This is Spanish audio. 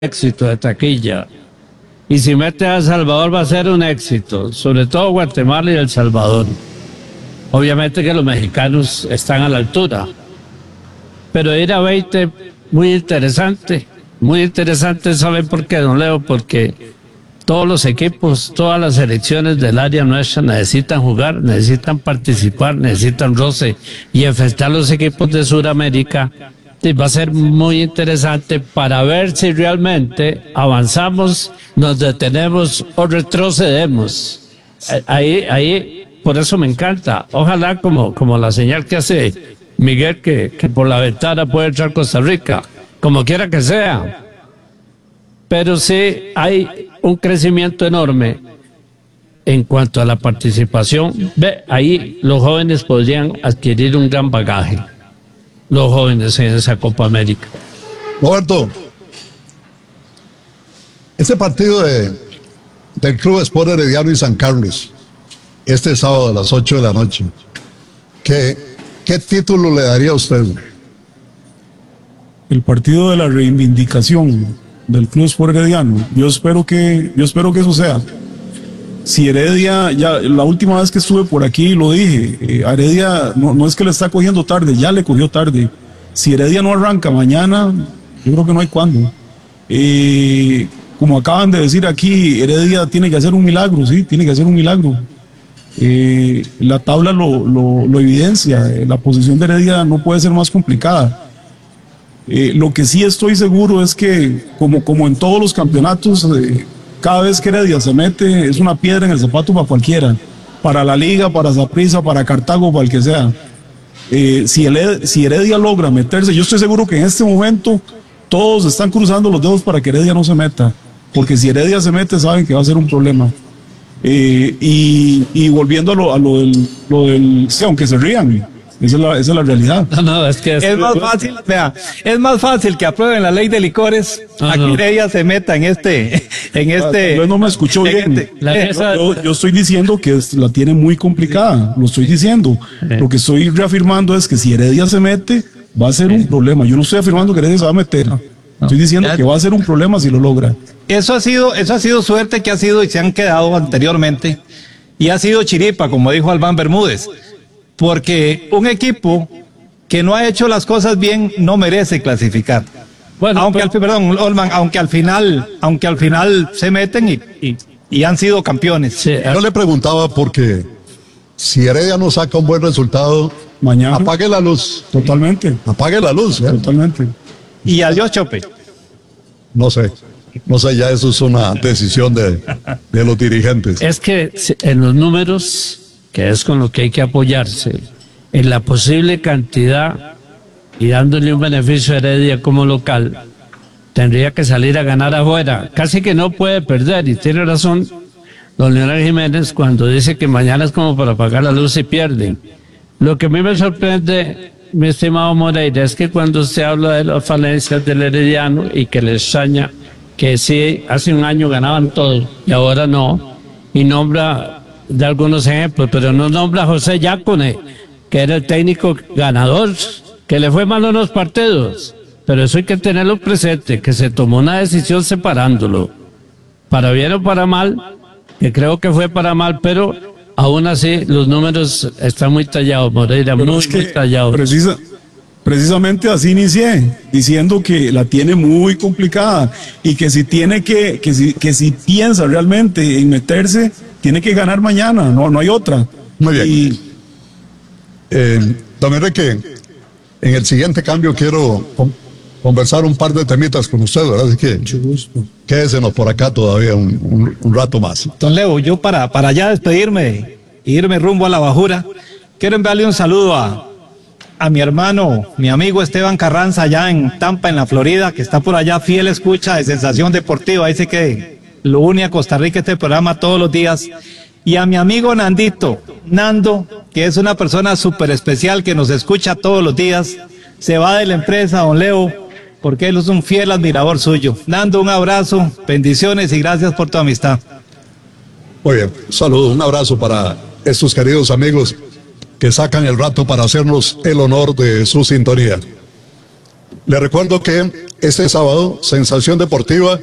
éxito de taquilla. Y si mete a El Salvador va a ser un éxito, sobre todo Guatemala y El Salvador. Obviamente que los mexicanos están a la altura. Pero ir a 20, muy interesante. Muy interesante, ¿saben por qué, don Leo? Porque todos los equipos, todas las selecciones del área nuestra necesitan jugar, necesitan participar, necesitan roce. Y enfrentar los equipos de Sudamérica va a ser muy interesante para ver si realmente avanzamos, nos detenemos o retrocedemos. Ahí, por eso me encanta. Ojalá como la señal que hace Miguel, que por la ventana puede entrar Costa Rica, como quiera que sea. Pero sí hay un crecimiento enorme en cuanto a la participación. Ahí los jóvenes podrían adquirir un gran bagaje. Los jóvenes en esa Copa América. Roberto, este partido del Club Sport Herediano y San Carlos, este sábado a las 8 de la noche, ¿qué título le daría a usted? El partido de la reivindicación del Club Sport Herediano. Yo espero que eso sea. Si Heredia, ya la última vez que estuve por aquí lo dije, a Heredia no es que le está cogiendo tarde, ya le cogió tarde. Si Heredia no arranca mañana, yo creo que no hay cuándo. Como acaban de decir aquí, Heredia tiene que hacer un milagro, sí, tiene que hacer un milagro. La tabla lo evidencia, la posición de Heredia no puede ser más complicada. Lo que sí estoy seguro es que, como en todos los campeonatos, cada vez que Heredia se mete es una piedra en el zapato para cualquiera, para la Liga, para Saprissa, para Cartago, para el que sea. Si Heredia logra meterse, yo estoy seguro que en este momento todos están cruzando los dedos para que Heredia no se meta, porque si Heredia se mete saben que va a ser un problema. Y volviendo a lo del sí, aunque se rían, esa es la realidad. No, es que es más fácil, vea, es más fácil que aprueben la ley de licores a que Heredia se meta en este. No me escuchó bien. Yo estoy diciendo que la tiene muy complicada, lo estoy diciendo. Lo que estoy reafirmando es que si Heredia se mete, va a ser un problema. Yo no estoy afirmando que Heredia se va a meter. Estoy diciendo que va a ser un problema si lo logra. Eso ha sido suerte que ha sido y se han quedado anteriormente. Y ha sido chiripa, como dijo Albán Bermúdez. Porque un equipo que no ha hecho las cosas bien no merece clasificar. Bueno, aunque al final se meten y han sido campeones. Sí. Yo le preguntaba porque si Heredia no saca un buen resultado, mañana apague la luz. Totalmente. Apague la luz. Totalmente. Y adiós, Chope. No sé, ya eso es una decisión de los dirigentes. Es que en los números, que es con lo que hay que apoyarse, en la posible cantidad y dándole un beneficio a Heredia como local, tendría que salir a ganar afuera. Casi que no puede perder, y tiene razón don Leonel Jiménez cuando dice que mañana es como para apagar la luz y pierden. Lo que a mí me sorprende, mi estimado Moreira, es que cuando usted habla de las falencias del Herediano y que le extraña que sí, hace un año ganaban todo y ahora no, y nombra de algunos ejemplos, pero no nombra a José Yácone, que era el técnico ganador, que le fue mal en los partidos, pero eso hay que tenerlo presente, que se tomó una decisión separándolo, para bien o para mal, que creo que fue para mal, pero aún así los números están muy tallados, Moreira, muy tallados. Precisamente así inicié, diciendo que la tiene muy complicada y que si tiene que si piensa realmente en meterse, tiene que ganar mañana, no hay otra. Muy bien. Don Enrique, en el siguiente cambio quiero conversar un par de temitas con usted, ¿verdad? Así que mucho gusto. Quédesenos por acá todavía un rato más. Don Leo, yo para ya despedirme e irme rumbo a la bajura, quiero enviarle un saludo a mi hermano, mi amigo Esteban Carranza, allá en Tampa, en la Florida, que está por allá, fiel escucha de Sensación Deportiva. Dice que lo une a Costa Rica este programa todos los días. Y a mi amigo Nando, que es una persona súper especial que nos escucha todos los días. Se va de la empresa, don Leo, porque él es un fiel admirador suyo. Nando, un abrazo, bendiciones y gracias por tu amistad. Muy bien, saludos, un abrazo para estos queridos amigos que sacan el rato para hacernos el honor de su sintonía. Le recuerdo que este sábado, Sensación Deportiva